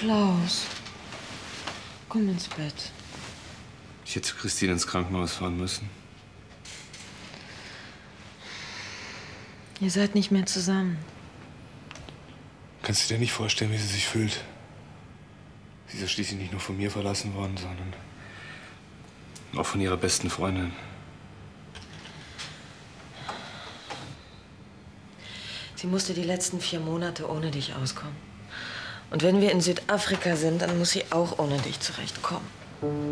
Klaus, komm ins Bett. Ich hätte Christine ins Krankenhaus fahren müssen. Ihr seid nicht mehr zusammen. Kannst du dir nicht vorstellen, wie sie sich fühlt? Sie ist ja schließlich nicht nur von mir verlassen worden, sondern auch von ihrer besten Freundin. Sie musste die letzten 4 Monate ohne dich auskommen. Und wenn wir in Südafrika sind, dann muss sie auch ohne dich zurechtkommen.